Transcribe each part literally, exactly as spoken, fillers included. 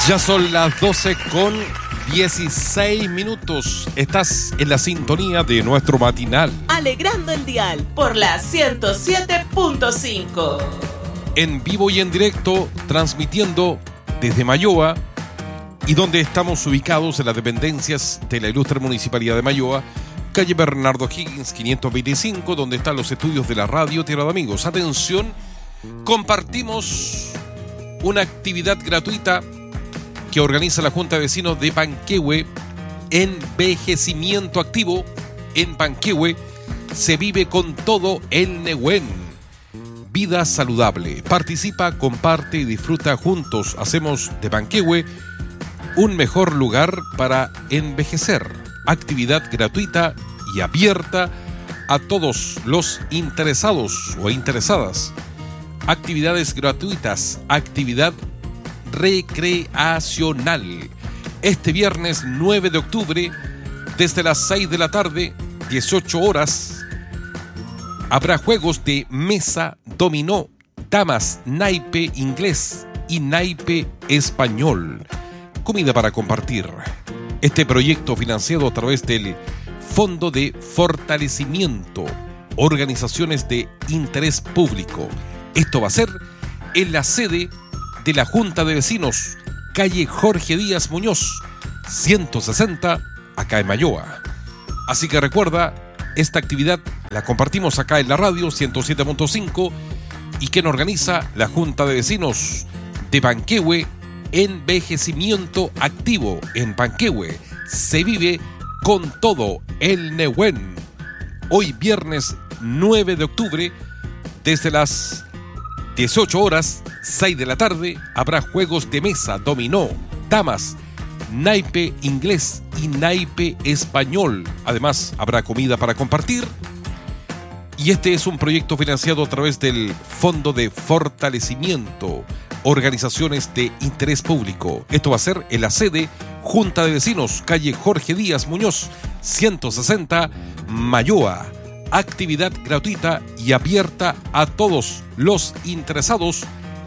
Ya son las doce con dieciséis minutos. Estás en la sintonía de nuestro matinal. Alegrando el dial por la ciento siete punto cinco. En vivo y en directo, transmitiendo desde Mayoa, y donde estamos ubicados en las dependencias de la ilustre Municipalidad de Mayoa, calle Bernardo Higgins quinientos veinticinco, donde están los estudios de la radio Tierra de Amigos. Atención, compartimos una actividad gratuita que organiza la Junta de Vecinos de Panquehue. Envejecimiento activo. En Panquehue se vive con todo el Nehuen. Vida saludable. Participa, comparte y disfruta juntos. Hacemos de Panquehue un mejor lugar para envejecer. Actividad gratuita y abierta a todos los interesados o interesadas. Actividades gratuitas, actividad recreacional. Este viernes nueve de octubre, desde las seis de la tarde, dieciocho horas, habrá juegos de mesa, dominó, damas, naipe inglés y naipe español. Comida para compartir. Este proyecto financiado a través del Fondo de Fortalecimiento, organizaciones de interés público. Esto va a ser en la sede de la Junta de Vecinos, calle Jorge Díaz Muñoz, ciento sesenta, acá en Mayoa. Así que recuerda, esta actividad la compartimos acá en la radio ciento siete punto cinco y quien organiza la Junta de Vecinos de Panquehue. Envejecimiento activo en Panquehue. Se vive con todo el Nehuen. Hoy viernes nueve de octubre, desde las dieciocho horas, seis de la tarde, habrá juegos de mesa, dominó, damas, naipe inglés y naipe español. Además, habrá comida para compartir. Y este es un proyecto financiado a través del Fondo de Fortalecimiento, organizaciones de interés público. Esto va a ser en la sede Junta de Vecinos, calle Jorge Díaz Muñoz, ciento sesenta, Mayoa. Actividad gratuita y abierta a todos los interesados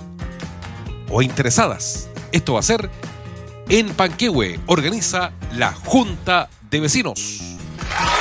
o interesadas. Esto va a ser en Panquehue. Organiza la Junta de Vecinos.